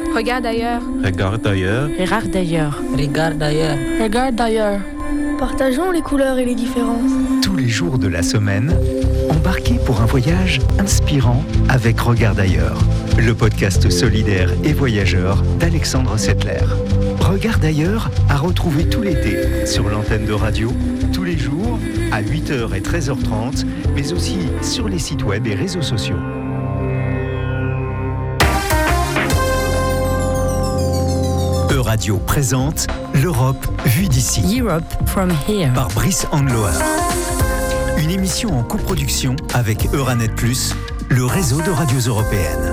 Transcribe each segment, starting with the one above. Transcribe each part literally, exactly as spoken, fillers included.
Regarde ailleurs. Regarde ailleurs. Regarde ailleurs. Regarde ailleurs. Regarde ailleurs. Partageons les couleurs et les différences. Tous les jours de la semaine, embarquez pour un voyage inspirant avec Regarde ailleurs, le podcast solidaire et voyageur d'Alexandre Settler. Regarde ailleurs à retrouver tout l'été sur l'antenne de radio, tous les jours à huit heures et treize heures trente, mais aussi sur les sites web et réseaux sociaux. Euradio présente l'Europe vue d'ici. Europe from here. Par Brice Handloer. Une émission en coproduction avec Euranet plus, le réseau de radios européennes.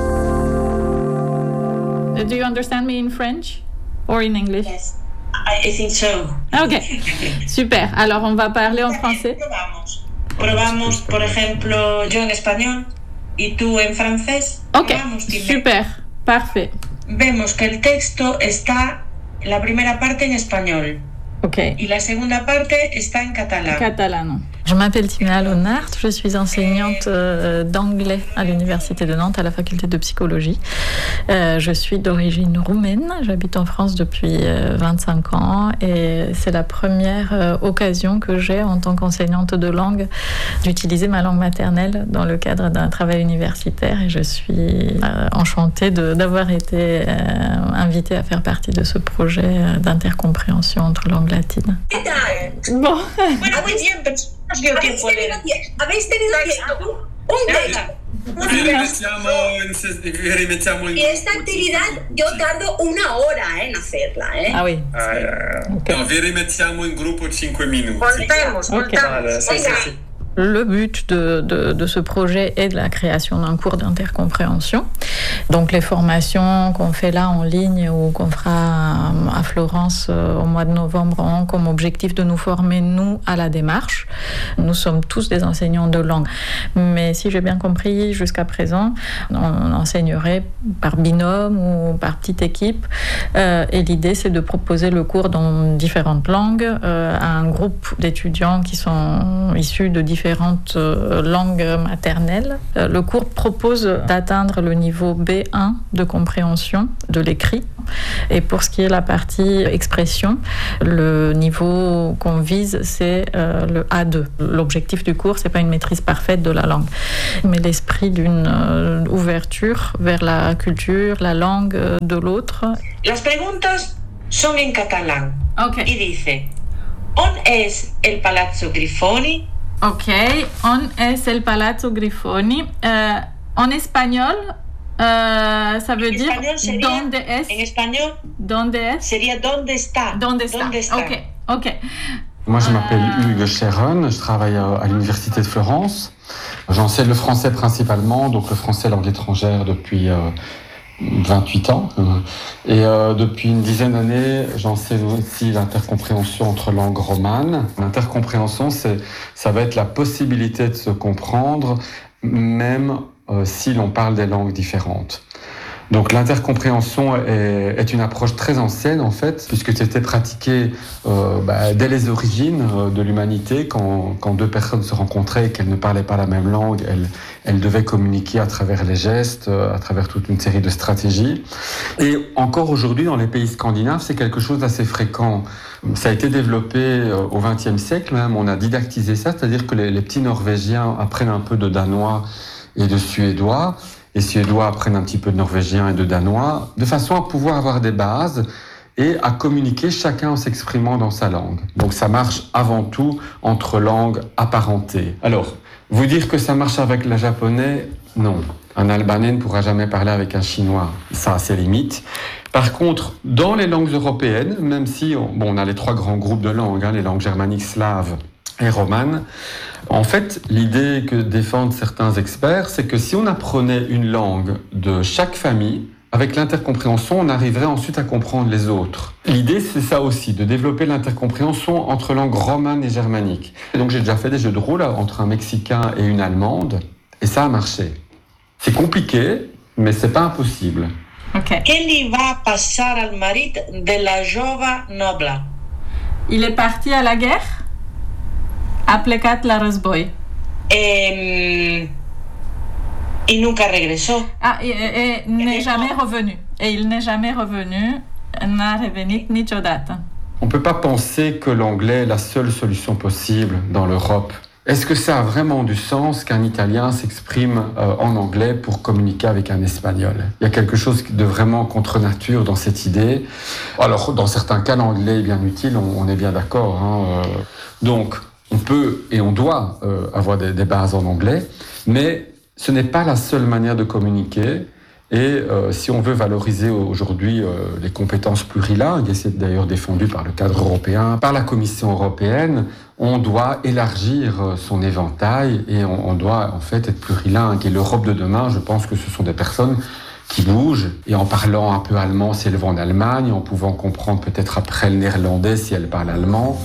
Do you understand me in French or in English? Yes, I think so. Ok, super. Alors on va parler en français. Probamos. Probamos, por ejemplo, yo en español y tú en francés. Ok, Probamos, super, parfait. Vemos que el texto está, la primera parte en español. Ok. Y la segunda parte está en catalán. Catalan. Je m'appelle Timea Lonart, je suis enseignante euh, d'anglais à l'Université de Nantes, à la faculté de psychologie. Euh, je suis d'origine roumaine, j'habite en France depuis euh, vingt-cinq ans et c'est la première euh, occasion que j'ai en tant qu'enseignante de langue d'utiliser ma langue maternelle dans le cadre d'un travail universitaire et je suis euh, enchantée de, d'avoir été euh, invitée à faire partie de ce projet euh, d'intercompréhension entre langues latines. ¿Qué tal? Bon. Bueno, muy bien, pero no dio ¿Habéis tiempo de... tenido, tie- ¿habéis tenido tiempo? Un día. Vi rimettiamo in, se- vi rimettiamo in Y esta gruppo actividad cinque yo tardo una hora eh, en hacerla. ¿eh? Ah oui. minuti. Ah, eh, Ok. No, vi rimettiamo in gruppo cinque minuti. Voltemos, Ok. Vale, sì, sì, sì. Le but de, de, de ce projet est de la création d'un cours d'intercompréhension. Donc les formations qu'on fait là en ligne ou qu'on fera à Florence au mois de novembre ont comme objectif de nous former, nous, à la démarche. Nous sommes tous des enseignants de langue. Mais si j'ai bien compris, jusqu'à présent, on enseignerait par binôme ou par petite équipe. Euh, et l'idée, c'est de proposer le cours dans différentes langues euh, à un groupe d'étudiants qui sont issus de différentes langues maternelles. Le cours propose d'atteindre le niveau B un de compréhension de l'écrit. Et pour ce qui est la partie expression, le niveau qu'on vise, c'est euh, le A deux. L'objectif du cours, c'est pas une maîtrise parfaite de la langue, mais l'esprit d'une euh, ouverture vers la culture, la langue euh, de l'autre. Las preguntas son en catalán. Ok. Y dice, ¿on es el Palazzo Grifoni? Ok, on es el Palazzo Grifoni. Euh, en espagnol, euh, ça veut En dire espagnol sería, donde es. en español Donde es. sería ¿dónde está? Donde está. ¿Dónde está? Ok, ok. Moi, je m'appelle Euh, Hugues Chéron, je travaille à à l'Université de Florence. J'enseigne le français principalement, donc le français langue étrangère depuis euh, vingt-huit ans. Et euh, depuis une dizaine d'années, j'enseigne aussi l'intercompréhension entre langues romanes. L'intercompréhension, c'est, ça va être la possibilité de se comprendre, même euh, si l'on parle des langues différentes. Donc l'intercompréhension est, est une approche très ancienne en fait, puisque c'était pratiqué euh, bah, dès les origines euh, de l'humanité, quand, quand deux personnes se rencontraient et qu'elles ne parlaient pas la même langue, elles, elles devaient communiquer à travers les gestes, euh, à travers toute une série de stratégies. Et encore aujourd'hui, dans les pays scandinaves, c'est quelque chose d'assez fréquent. Ça a été développé euh, au vingtième siècle même, on a didactisé ça, c'est-à-dire que les, les petits Norvégiens apprennent un peu de danois et de suédois, les Suédois apprennent un petit peu de norvégien et de danois, de façon à pouvoir avoir des bases et à communiquer chacun en s'exprimant dans sa langue. Donc ça marche avant tout entre langues apparentées. Alors, vous dire que ça marche avec le japonais, non. Un Albanais ne pourra jamais parler avec un Chinois, ça a ses limites. Par contre, dans les langues européennes, même si on, bon, on a les trois grands groupes de langues, hein, les langues germaniques, slaves et romanes, en fait, l'idée que défendent certains experts, c'est que si on apprenait une langue de chaque famille, avec l'intercompréhension, on arriverait ensuite à comprendre les autres. L'idée, c'est ça aussi, de développer l'intercompréhension entre langues romanes et germaniques. Et donc j'ai déjà fait des jeux de rôle entre un Mexicain et une Allemande, et ça a marché. C'est compliqué, mais c'est pas impossible. Ok. ¿Qué le va pasar al marit de la jove noble? Il est parti à la guerre? A plecat la război. Eh, y nunca regresó. Ah, et, et, et n'est jamais revenu. Et il n'est jamais revenu. N'a revenit niciodată. On ne peut pas penser que l'anglais est la seule solution possible dans l'Europe. Est-ce que ça a vraiment du sens qu'un Italien s'exprime euh, en anglais pour communiquer avec un Espagnol ? Il y a quelque chose de vraiment contre nature dans cette idée. Alors, dans certains cas, l'anglais est bien utile, on, on est bien d'accord. Hein, euh. Donc, on peut et on doit euh, avoir des, des bases en anglais, mais ce n'est pas la seule manière de communiquer. Et euh, si on veut valoriser aujourd'hui euh, les compétences plurilingues, et c'est d'ailleurs défendu par le cadre européen, par la Commission européenne, on doit élargir son éventail et on, on doit en fait être plurilingue. Et l'Europe de demain, je pense que ce sont des personnes qui bougent et en parlant un peu allemand si elles vont en Allemagne, en pouvant comprendre peut-être après le néerlandais si elles parlent allemand.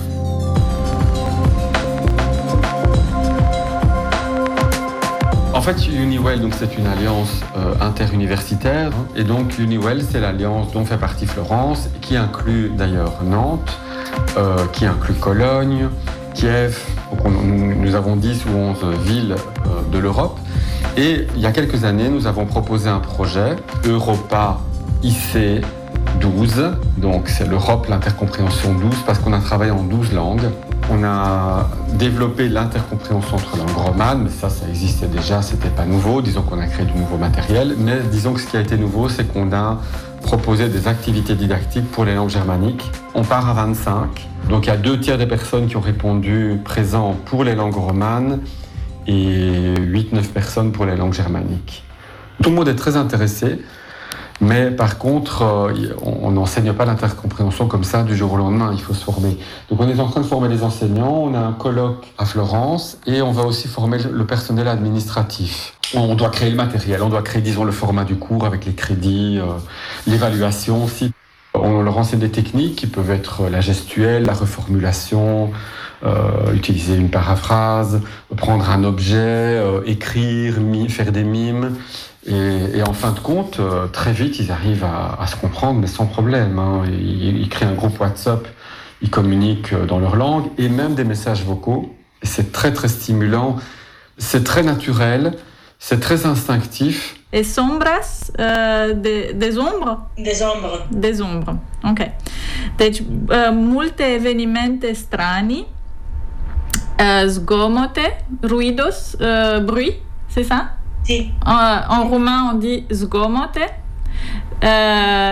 En fait, Uniwell, donc, c'est une alliance euh, interuniversitaire. Et donc, Uniwell, c'est l'alliance dont fait partie Florence, qui inclut d'ailleurs Nantes, euh, qui inclut Cologne, Kiev. Donc, on, nous, nous avons dix ou onze villes euh, de l'Europe. Et il y a quelques années, nous avons proposé un projet, Europa I C douze. Donc, c'est l'Europe, l'intercompréhension douze, parce qu'on a travaillé en douze langues. On a développé l'intercompréhension entre langues romanes, mais ça, ça existait déjà, c'était pas nouveau. Disons qu'on a créé du nouveau matériel, mais disons que ce qui a été nouveau, c'est qu'on a proposé des activités didactiques pour les langues germaniques. On part à vingt-cinq, donc il y a deux tiers des personnes qui ont répondu présents pour les langues romanes et huit neuf personnes pour les langues germaniques. Tout le monde est très intéressé. Mais par contre, euh, on n'enseigne pas l'intercompréhension comme ça du jour au lendemain, il faut se former. Donc on est en train de former les enseignants, on a un colloque à Florence et on va aussi former le personnel administratif. On doit créer le matériel, on doit créer, disons, le format du cours avec les crédits, euh, l'évaluation aussi. On leur enseigne des techniques qui peuvent être la gestuelle, la reformulation, euh, utiliser une paraphrase, prendre un objet, euh, écrire, mi- faire des mimes. Et, et en fin de compte, euh, très vite, ils arrivent à, à se comprendre, mais sans problème. Hein. Ils, ils créent un groupe WhatsApp, ils communiquent dans leur langue, et même des messages vocaux. Et c'est très, très stimulant. C'est très naturel, c'est très instinctif. Et sombras, uh, de, des ombres? Des ombres. Des ombres, ok. Deci, uh, multe evenimente strani, uh, zgomote, ruidos, uh, bruit, c'est ça? Si. En, en roumain, on dit zgomote. Euh,